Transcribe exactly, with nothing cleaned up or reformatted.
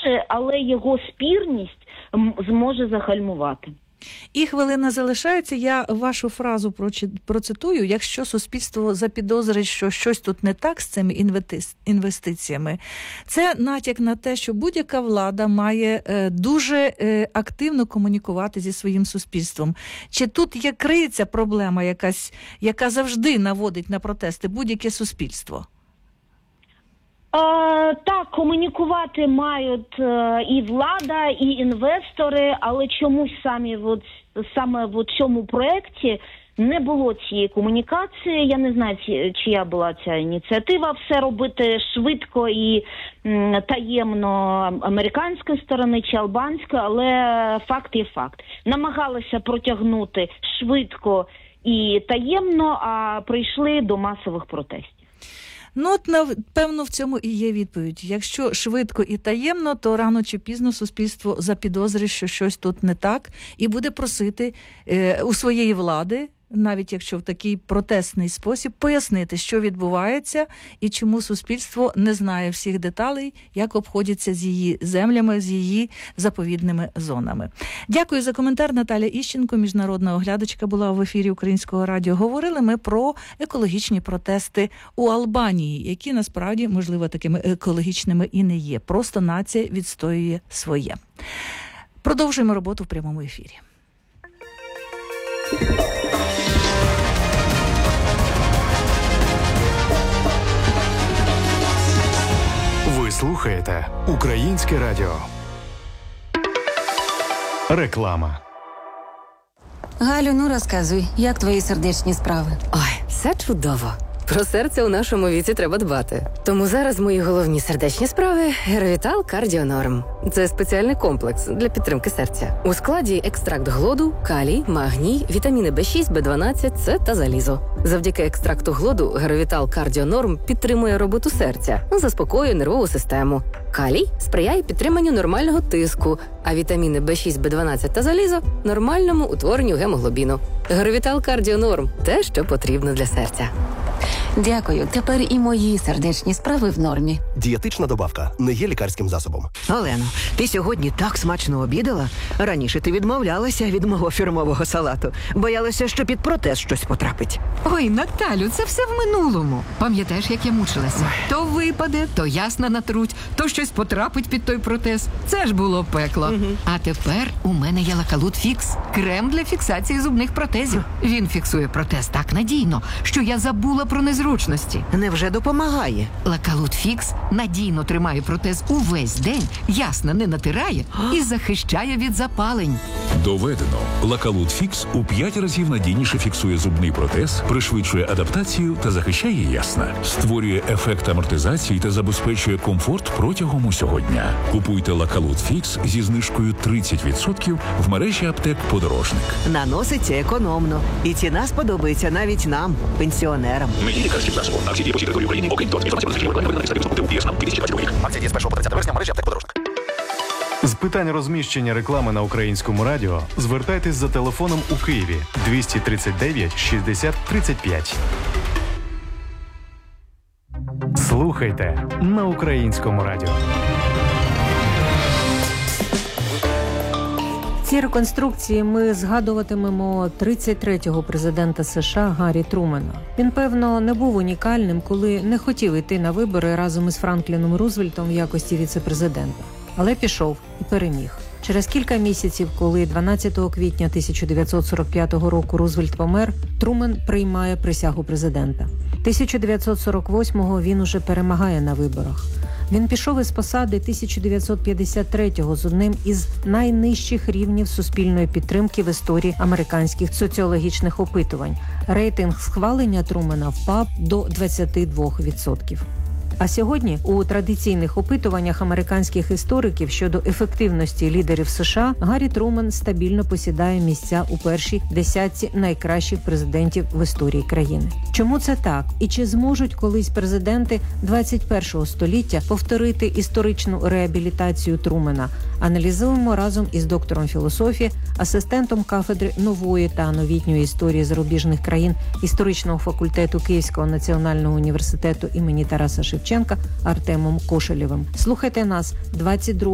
допоможе, але його спірність зможе загальмувати. І хвилина залишається. Я вашу фразу процитую. Якщо суспільство запідозрить, що щось тут не так з цими інвестиціями, це натяк на те, що будь-яка влада має дуже активно комунікувати зі своїм суспільством. Чи тут є криється проблема якась, яка завжди наводить на протести будь-яке суспільство? Е, так, комунікувати мають е, і влада, і інвестори, але чомусь самі от, саме в цьому проєкті не було цієї комунікації. Я не знаю, чия була ця ініціатива все робити швидко і м, таємно американської сторони чи албанської, але факт є факт. Намагалися протягнути швидко і таємно, а прийшли до масових протестів. Ну, от, напевно, в цьому і є відповідь. Якщо швидко і таємно, то рано чи пізно суспільство запідозрить, що щось тут не так, і буде просити е, у своєї влади, навіть якщо в такий протестний спосіб, пояснити, що відбувається і чому суспільство не знає всіх деталей, як обходяться з її землями, з її заповідними зонами. Дякую за коментар. Наталя Іщенко, міжнародна оглядачка, була в ефірі Українського радіо. Говорили ми про екологічні протести у Албанії, які насправді, можливо, такими екологічними і не є. Просто нація відстоює своє. Продовжуємо роботу в прямому ефірі. Ви слухаєте Українське радіо. Реклама. Галю, ну розказуй, як твої сердечні справи? Ой, все чудово. Про серце у нашому віці треба дбати. Тому зараз мої головні сердечні справи – Геровітал Кардіонорм. Це спеціальний комплекс для підтримки серця. У складі екстракт глоду, калій, магній, вітаміни Б шість, Б дванадцять, С та залізо. Завдяки екстракту глоду Геровітал Кардіонорм підтримує роботу серця, заспокоює нервову систему. Калій сприяє підтриманню нормального тиску, а вітаміни Б шість, Б дванадцять та залізо – нормальному утворенню гемоглобіну. Геровітал Кардіонорм – те, що потрібно для серця. Дякую. Тепер і мої сердечні справи в нормі. Дієтична добавка не є лікарським засобом. Олено, ти сьогодні так смачно обідала. Раніше ти відмовлялася від мого фірмового салату. Боялася, що під протез щось потрапить. Ой, Наталю, це все в минулому. Пам'ятаєш, як я мучилася? То випаде, то ясно натруть, то щось потрапить під той протез. Це ж було пекло. Угу. А тепер у мене є Лакалут Фікс. Крем для фіксації зубних протезів. Він фіксує протез так надійно, що я забула про незручності. Невже допомагає? Лакалут Фікс надійно тримає протез увесь день, ясно не натирає і захищає від запалень. Доведено. Лакалут Фікс у п'ять разів надійніше фіксує зубний протез, пришвидшує адаптацію та захищає ясна. Створює ефект амортизації та забезпечує комфорт протягом усього дня. Купуйте Лакалут Фікс зі знижкою тридцять відсотків в мережі аптек «Подорожник». Наноситься економно. І ціна сподобається навіть нам, пенсіонерам. Лікарським засобом. Акції діє по всій території України. Окрім того, інформація про захищення рекламної на сайті ДІєС дві тисячі двадцять два. Акція діє з першого по тридцяте вересня в мережі аптек «Подорожник». З питань розміщення реклами на Українському радіо звертайтесь за телефоном у Києві двісті тридцять дев'ять шістдесят тридцять п'ять. Слухайте на Українському радіо. В цій реконструкції ми згадуватимемо тридцять третього президента США Гаррі Трумена. Він, певно, не був унікальним, коли не хотів йти на вибори разом із Франкліном Рузвельтом в якості віце-президента. Але пішов і переміг. Через кілька місяців, коли дванадцятого квітня тисяча дев'ятсот сорок п'ятого року Рузвельт помер, Трумен приймає присягу президента. тисяча дев'ятсот сорок восьмого він уже перемагає на виборах. Він пішов із посади тисяча дев'ятсот п'ятдесят третього з одним із найнижчих рівнів суспільної підтримки в історії американських соціологічних опитувань. Рейтинг схвалення Трумена впав до двадцять два відсотки. А сьогодні у традиційних опитуваннях американських істориків щодо ефективності лідерів США Гаррі Трумен стабільно посідає місця у першій десятці найкращих президентів в історії країни. Чому це так? І чи зможуть колись президенти двадцять першого століття повторити історичну реабілітацію Трумена? Аналізуємо разом із доктором філософії, асистентом кафедри нової та новітньої історії зарубіжних країн історичного факультету Київського національного університету імені Тараса Шевченка Артемом Кошелєвим. Слухайте нас двадцять другого